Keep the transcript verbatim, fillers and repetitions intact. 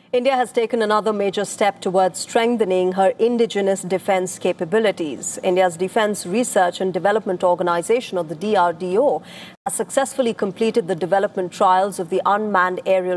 India has taken another major step towards strengthening her indigenous defense capabilities. India's Defense Research and Development Organization, or the D R D O, has successfully completed the development trials of the unmanned aerial